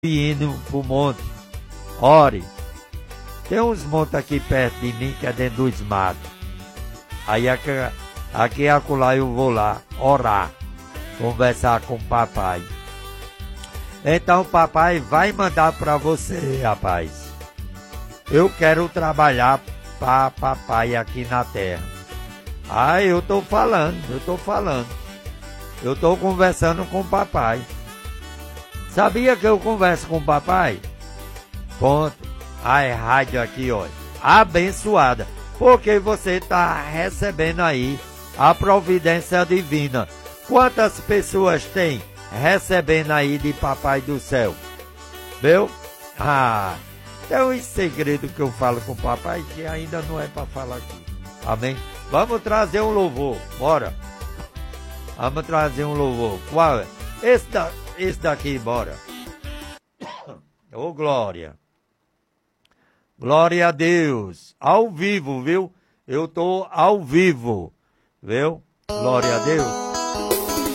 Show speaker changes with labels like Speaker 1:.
Speaker 1: indo pro monte. Ore. Tem uns montes aqui perto de mim que é dentro dos matos. Aí aqui e acolá eu vou lá orar, conversar com o papai. Então o papai vai mandar para você, rapaz. Eu quero trabalhar para papai aqui na terra. Eu tô falando. Eu tô conversando com o papai. Sabia que eu converso com o papai? Ponto. A rádio aqui, ó, abençoada. Porque você está recebendo aí a providência divina. Quantas pessoas tem recebendo aí de papai do céu? Viu? Tem um segredo que eu falo com o papai que ainda não é para falar aqui. Amém? Vamos trazer um louvor. Bora. Vamos trazer um louvor. Qual é? Esse daqui, bora. Ô, glória. Glória a Deus. Ao vivo, viu? Eu tô ao vivo. Viu? Glória a Deus.